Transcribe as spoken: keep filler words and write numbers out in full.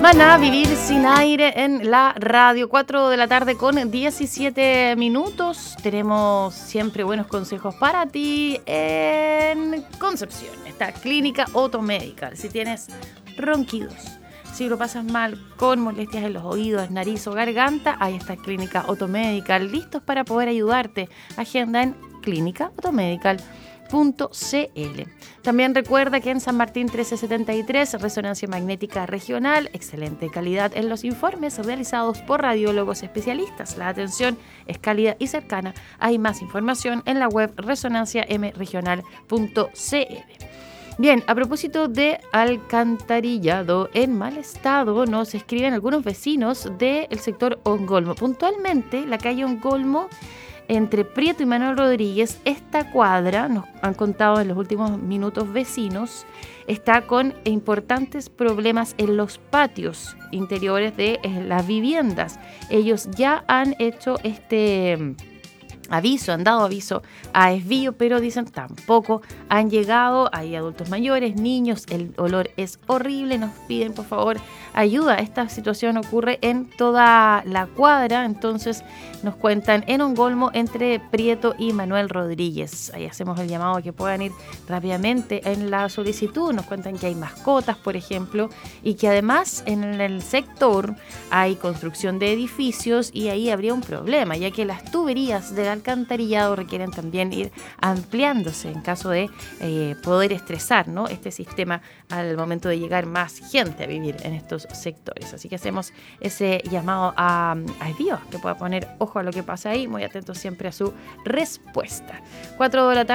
Maná, Vivir sin aire en la radio. cuatro de la tarde con diecisiete minutos. Tenemos siempre buenos consejos para ti en Concepción. Esta clínica Otomedical. Si tienes ronquidos, si lo pasas mal con molestias en los oídos, nariz o garganta, hay esta clínica Otomedical. Listos para poder ayudarte. Agenda en clínica otomedical punto c l. También recuerda que en San Martín trece setenta y tres, resonancia magnética regional, excelente calidad en los informes realizados por radiólogos especialistas. La atención es cálida y cercana. Hay más información en la web resonancia m regional punto c l. Bien, a propósito de alcantarillado en mal estado, nos escriben algunos vecinos del sector Ongolmo. Puntualmente, la calle Ongolmo, entre Prieto y Manuel Rodríguez, esta cuadra, nos han contado en los últimos minutos vecinos, está con importantes problemas en los patios interiores de las viviendas. Ellos ya han hecho este aviso, han dado aviso a Esvío, pero dicen tampoco han llegado. Hay adultos mayores, niños, el olor es horrible, nos piden por favor ayuda. Esta situación ocurre en toda la cuadra, entonces nos cuentan en Ongolmo entre Prieto y Manuel Rodríguez. Ahí hacemos el llamado a que puedan ir rápidamente en la solicitud. Nos cuentan que hay mascotas, por ejemplo, y que además en el sector hay construcción de edificios y ahí habría un problema, ya que las tuberías del alcantarillado requieren también ir ampliándose en caso de eh, poder estresar, ¿no?, este sistema al momento de llegar más gente a vivir en estos sectores. Así que hacemos ese llamado a, a Esvío, que pueda poner ojo a lo que pasa ahí, muy atentos siempre a su respuesta. cuatro de la tarde.